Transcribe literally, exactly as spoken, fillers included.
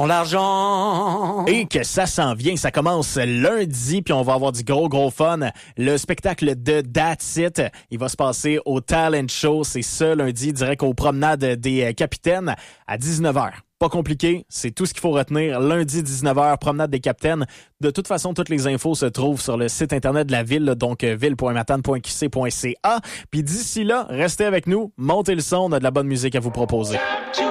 l'argent. Et que ça s'en vient, ça commence lundi, puis on va avoir du gros, gros fun. Le spectacle de That's It, il va se passer au Talent Show. C'est ce lundi, direct aux promenades des Capitaines à dix-neuf heures. Pas compliqué, c'est tout ce qu'il faut retenir. Lundi, dix-neuf heures, promenade des Capitaines. De toute façon, toutes les infos se trouvent sur le site internet de la ville, donc ville point matane point q c point c a. Puis d'ici là, restez avec nous, montez le son, on a de la bonne musique à vous proposer.